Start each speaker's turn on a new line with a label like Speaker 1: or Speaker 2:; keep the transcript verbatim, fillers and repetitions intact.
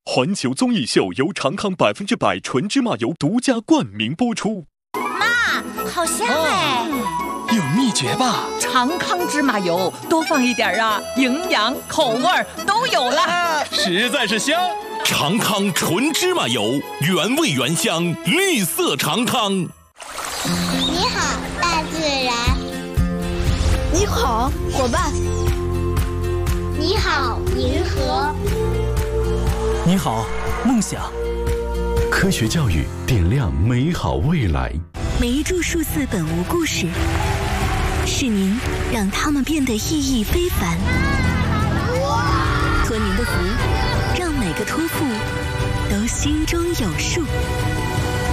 Speaker 1: 环球综艺秀由长康百分之百纯芝麻油独家冠名播出。
Speaker 2: 妈，好香哎！
Speaker 3: 哦、有秘诀吧？
Speaker 4: 长康芝麻油多放一点啊，营养口味都有了，
Speaker 3: 啊、实在是香。
Speaker 5: 长康纯芝麻油，原味原香，绿色长康。
Speaker 6: 你好，大自然。
Speaker 7: 你好，伙伴。
Speaker 6: 你好，银河。
Speaker 8: 你好，梦想。
Speaker 9: 科学教育点亮美好未来。
Speaker 10: 每一株数字本无故事，是您让它们变得意义非凡。托您的福，让每个托付都心中有数。